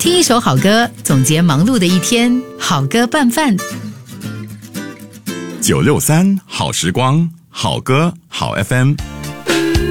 听一首好歌，总结忙碌的一天，好歌拌饭。 963好时光，好歌好 FM。